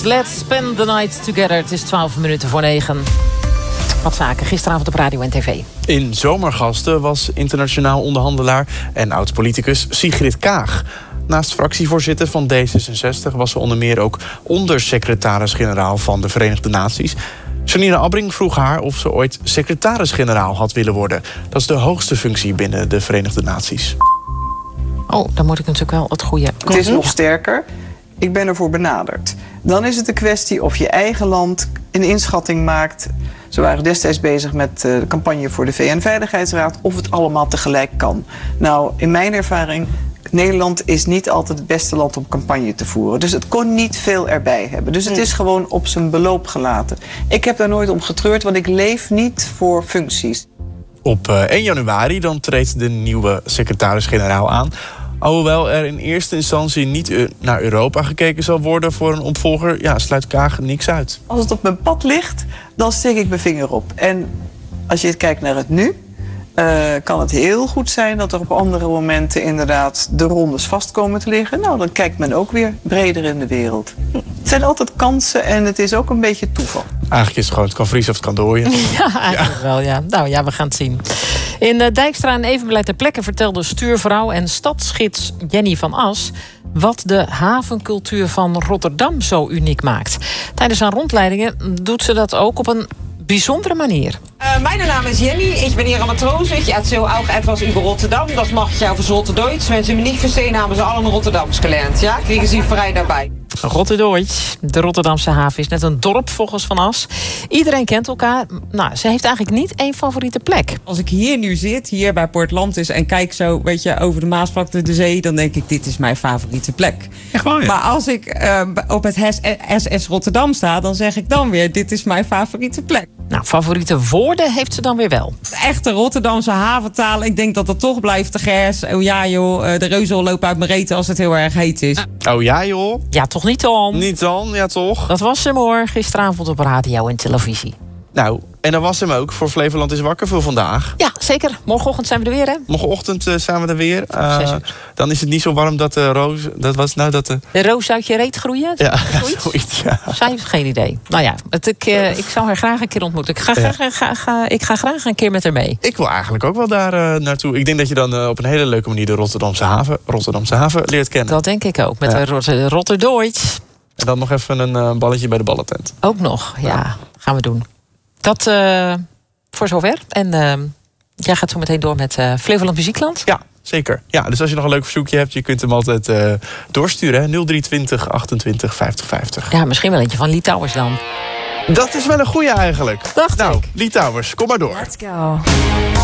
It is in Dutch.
Let's spend the night together. Het is 9:12. Wat zaken gisteravond op radio en tv. In Zomergasten was internationaal onderhandelaar en oud-politicus Sigrid Kaag. Naast fractievoorzitter van D66 was ze onder meer ook ondersecretaris-generaal van de Verenigde Naties. Janine Abbring vroeg haar of ze ooit secretaris-generaal had willen worden. Dat is de hoogste functie binnen de Verenigde Naties. Oh, dan moet ik natuurlijk wel het goede... Het is nog sterker. Ik ben ervoor benaderd. Dan is het de kwestie of je eigen land een inschatting maakt. Ze waren destijds bezig met de campagne voor de VN-veiligheidsraad. Of het allemaal tegelijk kan. Nou, in mijn ervaring, Nederland is niet altijd het beste land om campagne te voeren. Dus het kon niet veel erbij hebben. Dus het is gewoon op zijn beloop gelaten. Ik heb daar nooit om getreurd, want ik leef niet voor functies. Op 1 januari dan treedt de nieuwe secretaris-generaal aan. Alhoewel er in eerste instantie niet naar Europa gekeken zal worden voor een opvolger, sluit Kaag niks uit. Als het op mijn pad ligt, dan steek ik mijn vinger op. En als je kijkt naar het nu, kan het heel goed zijn dat er op andere momenten inderdaad de rondes vast komen te liggen. Nou, dan kijkt men ook weer breder in de wereld. Het zijn altijd kansen en het is ook een beetje toeval. Eigenlijk is het gewoon, het kan vriezen of het kan dooien. Ja, eigenlijk wel, ja. Nou ja, we gaan het zien. In Dijkstra en Evenbeleid ter plekke vertelde stuurvrouw en stadsgids Jenny van As wat de havencultuur van Rotterdam zo uniek maakt. Tijdens haar rondleidingen doet ze dat ook op een bijzondere manier. Mijn naam is Jenny, ik ben hier een matroos. Ich erzähle auch etwas über Rotterdam. Das mache ich auf Rotterdam. Wenn Sie mich nicht verstehen, haben Sie alle Rotterdams gelernt. Ja, kriegen Sie vrij daarbij. Rotterdam. De Rotterdamse haven is net een dorp volgens Van As. Iedereen kent elkaar. Nou, ze heeft eigenlijk niet één favoriete plek. Als ik hier nu zit, hier bij Port Lantis en kijk zo, weet je, over de Maasvlakte, de zee, dan denk ik, dit is mijn favoriete plek. Echt waar, ja? Maar als ik op het SS Rotterdam sta, dan zeg ik dan weer, dit is mijn favoriete plek. Nou, favoriete woorden heeft ze dan weer wel. Echte Rotterdamse haventaal. Ik denk dat het toch blijft te gers. Oh ja joh, de reuzel loopt uit mijn reet als het heel erg heet is. Oh ja joh? Ja, toch niet dan? Niet dan, ja toch? Dat was hem hoor, gisteravond op radio en televisie. Nou, en dat was hem ook voor Flevoland is wakker voor vandaag. Ja, zeker. Morgenochtend zijn we er weer, hè? Morgenochtend zijn we er weer. 6 uur. Dan is het niet zo warm dat de roos... Dat was nou dat de... De roos uit je reet groeien? Ja, zoiets, ja. Zij heeft geen idee. Nou ja, ik zou haar graag een keer ontmoeten. Ik ga graag een keer met haar mee. Ik wil eigenlijk ook wel daar naartoe. Ik denk dat je dan op een hele leuke manier de Rotterdamse haven leert kennen. Dat denk ik ook. Met de Rotterdam. En dan nog even een balletje bij de ballentent. Ook nog, ja. Gaan we doen. Dat voor zover. En jij gaat zo meteen door met Flevoland Muziekland. Ja, zeker. Ja, dus als je nog een leuk verzoekje hebt, je kunt hem altijd doorsturen. Hè? 0320 28 50 50. Ja, misschien wel eentje van Lee Towers dan. Dat is wel een goeie eigenlijk. Dacht ik. Lee Towers, kom maar door. Let's go.